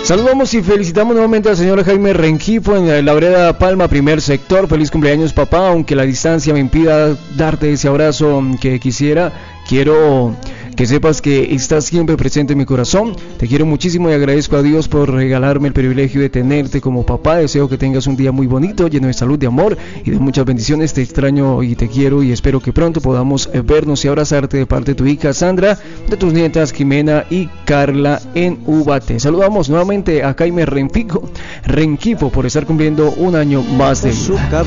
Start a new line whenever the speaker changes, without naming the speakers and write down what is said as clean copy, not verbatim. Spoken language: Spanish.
Saludamos y felicitamos nuevamente al señor Jaime Rengifo en la vereda Palma, primer sector. Feliz cumpleaños, papá, aunque la distancia me impida darte ese abrazo que quisiera. Quiero que sepas que estás siempre presente en mi corazón. Te quiero muchísimo y agradezco a Dios por regalarme el privilegio de tenerte como papá. Deseo que tengas un día muy bonito, lleno de salud, de amor y de muchas bendiciones. Te extraño y te quiero y espero que pronto podamos vernos y abrazarte de parte de tu hija Sandra, de tus nietas Jimena y Carla en Ubaté. Saludamos nuevamente a Jaime Rengifo por estar cumpliendo un año más de vida.